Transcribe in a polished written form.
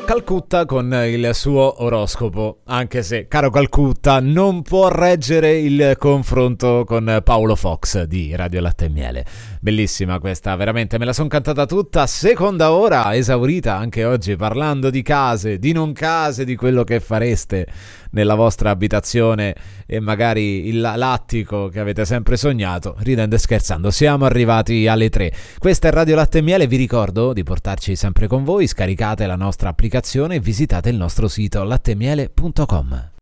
Calcutta con il suo oroscopo, anche se, caro Calcutta, non può reggere il confronto con Paolo Fox di Radio Latte e Miele. Bellissima questa, veramente, me la son cantata tutta, seconda ora, esaurita anche oggi, parlando di case, di non case, di quello che fareste nella vostra abitazione e magari l'attico che avete sempre sognato. Ridendo e scherzando, siamo arrivati alle 3. Questa è Radio Latte e Miele, vi ricordo di portarci sempre con voi, scaricate la nostra applicazione e visitate il nostro sito lattemiele.com.